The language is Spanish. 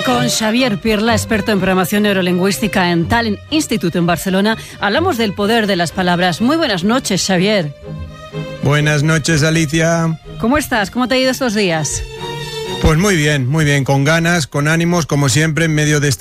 Con Xavier Pirla, experto en programación neurolingüística en Talent Institute en Barcelona, hablamos del poder de las palabras. Muy buenas noches, Xavier. Buenas noches, Alicia. ¿Cómo estás? ¿Cómo te ha ido estos días? Pues muy bien, con ganas, con ánimos, como siempre, en medio de